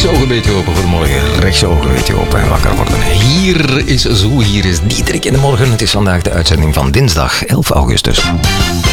linksogen een beetje open. Goedemorgen, rechtsogen een beetje open en wakker worden. Hier is Dietrich in de morgen. Het is vandaag de uitzending van dinsdag 11 augustus.